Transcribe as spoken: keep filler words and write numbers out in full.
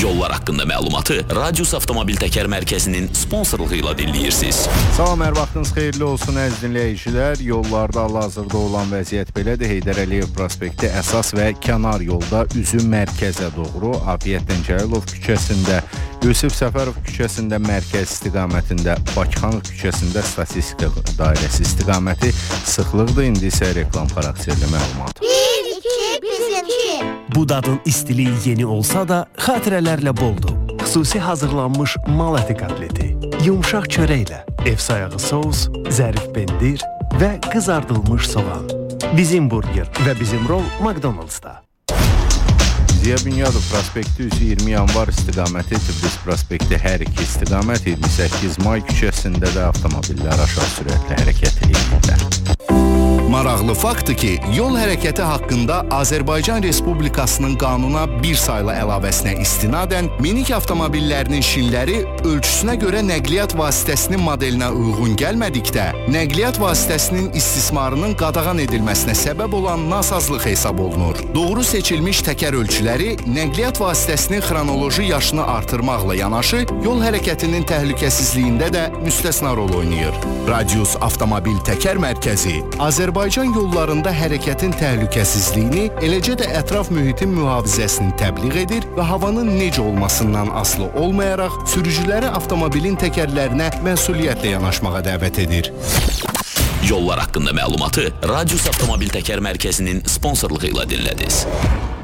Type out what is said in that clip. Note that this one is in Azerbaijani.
Yollar haqqında məlumatı Radius Avtomobil Təkər Mərkəzinin sponsorluğu ilə dinləyirsiniz. Salam, hər vaxtınız xeyirli olsun əziz dinləyicilər. Yollarda hal-hazırda olan vəziyyət belədir. Heydər Əliyev prospekti əsas və kənar yolda üzü mərkəzə doğru Afiyət Dəncəlilov küçəsində, Yusif Səfərov küçəsində mərkəz istiqamətində, Bakıxanov küçəsində statistika dairəsi istiqaməti sıxlıqdır. İndi isə reklam xarakterli məlumat. Bir, iki, bizimki. Bu dadın istiliyi yeni olsa da xatirələrlə boldur. Xüsusi hazırlanmış mal əti qatleti, yumşaq çörəklə, ev sayağı sos, zərif pendir və qızardılmış soğan. Bizim burger və bizim rol McDonald'sda. Ziya Bünyadov prospekti üzü iyirmi yanvar istiqaməti, Tiflis prospekti hər iki istiqamət, iyirmi səkkiz may küçəsində də avtomobillər aşağı sürətlə hərəkət edirlər. Maraqlı faktdır ki, yol hərəkəti haqqında Azərbaycan Respublikasının qanuna bir saylı əlavəsinə istinadən minik avtomobillərinin şinləri ölçüsünə görə nəqliyyat vasitəsinin modelinə uyğun gəlmədikdə, nəqliyyat vasitəsinin istismarının qadağan edilməsinə səbəb olan nasazlıq hesab olunur. Doğru seçilmiş təkər ölçüləri nəqliyyat vasitəsinin xronoloji yaşını artırmaqla yanaşı, yol hərəkətinin təhlükəsizliyində də müstəsna rol oynayır. Radius Avtomobil Təkər Mərkəzi Azərbaycan yollarında hərəkətin təhlükəsizliyini, eləcə də ətraf mühitin mühafizəsini təbliğ edir və havanın necə olmasından asılı olmayaraq sürücüləri avtomobilin təkərlərinə məsuliyyətlə yanaşmağa dəvət edir. Yollar haqqında məlumatı Radius Avtomobil Təkər Mərkəzinin sponsorluğu ilə dinlədiniz.